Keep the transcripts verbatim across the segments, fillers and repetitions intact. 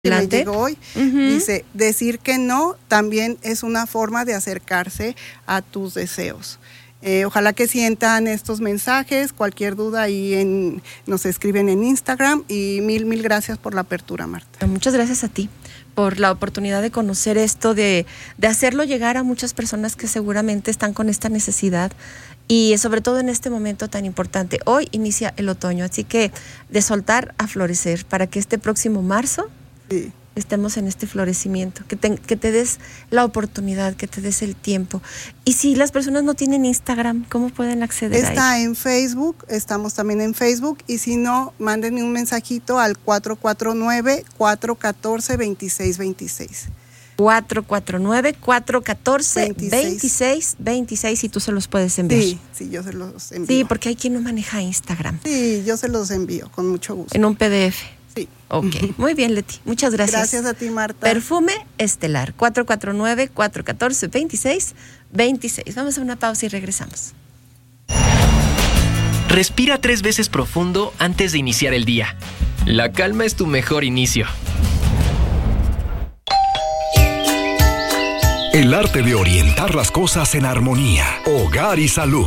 que me llegó hoy. Uh-huh. Dice, decir que no también es una forma de acercarse a tus deseos. Eh, ojalá que sientan estos mensajes, cualquier duda ahí en, nos escriben en Instagram y mil, mil gracias por la apertura, Marta. Muchas gracias a ti por la oportunidad de conocer esto, de, de hacerlo llegar a muchas personas que seguramente están con esta necesidad y sobre todo en este momento tan importante. Hoy inicia el otoño, así que de soltar a florecer para que este próximo marzo sí. estemos en este florecimiento, que te, que te des la oportunidad, que te des el tiempo. Y si las personas no tienen Instagram, ¿cómo pueden acceder a él? Está en Facebook, estamos también en Facebook, y si no, mándenme un mensajito al cuatro cuatro nueve, cuatro uno cuatro, dos seis dos seis. cuatro cuatro nueve, cuatro uno cuatro, dos seis dos seis y tú se los puedes enviar. Sí, sí, yo se los envío. Sí, porque hay quien no maneja Instagram. Sí, yo se los envío, con mucho gusto. En un P D F. Sí. Ok, muy bien, Leti, muchas gracias. Gracias a ti, Marta. Perfume Estelar, cuatro cuatro nueve, cuatro uno cuatro, dos seis dos seis. Vamos a una pausa y regresamos. Respira tres veces profundo antes de iniciar el día. La calma es tu mejor inicio. El arte de orientar las cosas en armonía. Hogar y salud.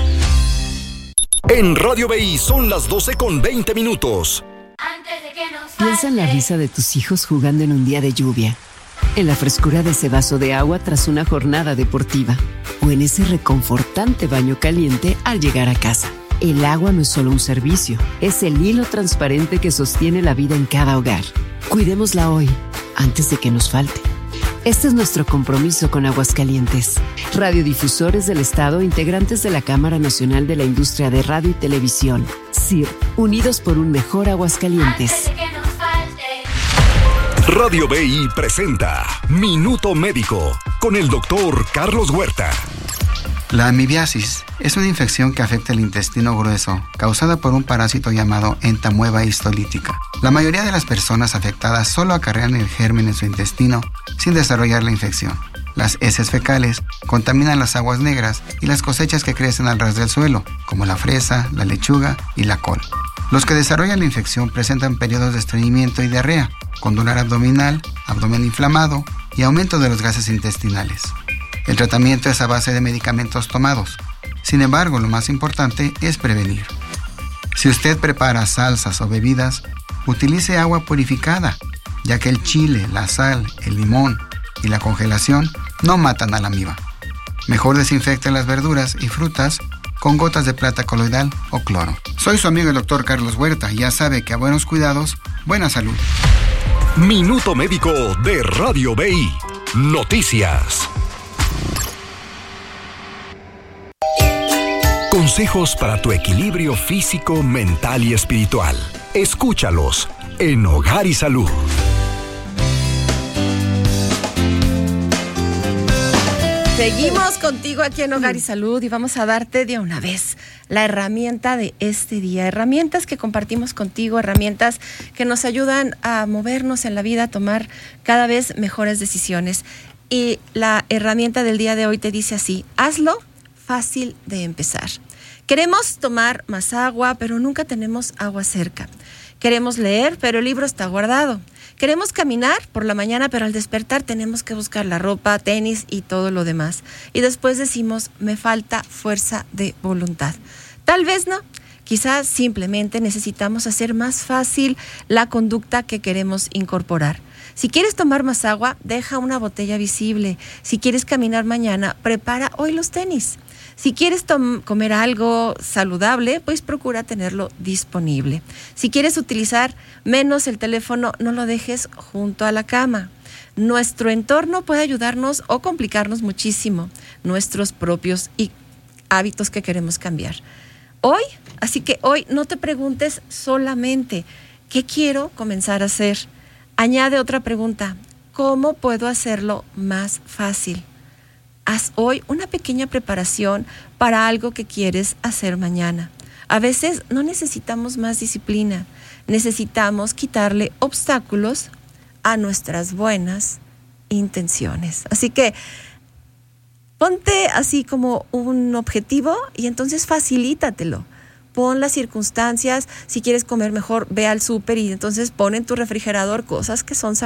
En Radio B I son las doce con veinte minutos. Piensa en la risa de tus hijos jugando en un día de lluvia, en la frescura de ese vaso de agua tras una jornada deportiva, o en ese reconfortante baño caliente al llegar a casa. El agua no es solo un servicio, es el hilo transparente que sostiene la vida en cada hogar. Cuidémosla hoy, antes de que nos falte. Este es nuestro compromiso con Aguascalientes. Radiodifusores del Estado, integrantes de la Cámara Nacional de la Industria de Radio y Televisión. C I R, unidos por un mejor Aguascalientes. Radio B I presenta Minuto Médico con el doctor Carlos Huerta. La amibiasis es una infección que afecta el intestino grueso, causada por un parásito llamado entamueba histolítica. La mayoría de las personas afectadas solo acarrean el germen en su intestino sin desarrollar la infección. Las heces fecales contaminan las aguas negras y las cosechas que crecen al ras del suelo, como la fresa, la lechuga y la col. Los que desarrollan la infección presentan periodos de estreñimiento y diarrea, con dolor abdominal, abdomen inflamado y aumento de los gases intestinales. El tratamiento es a base de medicamentos tomados. Sin embargo, lo más importante es prevenir. Si usted prepara salsas o bebidas, utilice agua purificada, ya que el chile, la sal, el limón y la congelación no matan a la amiba. Mejor desinfecte las verduras y frutas con gotas de plata coloidal o cloro. Soy su amigo el doctor Carlos Huerta y ya sabe que a buenos cuidados, buena salud. Minuto Médico de Radio B I. Noticias. Consejos para tu equilibrio físico, mental y espiritual. Escúchalos en Hogar y Salud. Seguimos contigo aquí en Hogar y Salud y vamos a darte de una vez la herramienta de este día. Herramientas que compartimos contigo, herramientas que nos ayudan a movernos en la vida, a tomar cada vez mejores decisiones. Y la herramienta del día de hoy te dice así: hazlo fácil de empezar. Queremos tomar más agua, pero nunca tenemos agua cerca. Queremos leer, pero el libro está guardado. Queremos caminar por la mañana, pero al despertar tenemos que buscar la ropa, tenis y todo lo demás. Y después decimos, me falta fuerza de voluntad. Tal vez no. Quizás simplemente necesitamos hacer más fácil la conducta que queremos incorporar. Si quieres tomar más agua, deja una botella visible. Si quieres caminar mañana, prepara hoy los tenis. Si quieres tom- comer algo saludable, pues procura tenerlo disponible. Si quieres utilizar menos el teléfono, no lo dejes junto a la cama. Nuestro entorno puede ayudarnos o complicarnos muchísimo nuestros propios y hábitos que queremos cambiar. Hoy, así que hoy no te preguntes solamente ¿qué quiero comenzar a hacer? Añade otra pregunta: ¿cómo puedo hacerlo más fácil? Haz hoy una pequeña preparación para algo que quieres hacer mañana. A veces no necesitamos más disciplina, necesitamos quitarle obstáculos a nuestras buenas intenciones. Así que ponte así como un objetivo y entonces facilítatelo. Pon las circunstancias, si quieres comer mejor, ve al súper y entonces pon en tu refrigerador cosas que son saludables.